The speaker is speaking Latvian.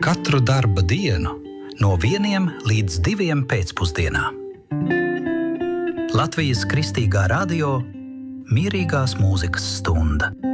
Katru darba dienu no 1 līdz 2 pēcpusdienā. Latvijas Kristīgā radio Mierīgās mūzikas stunda.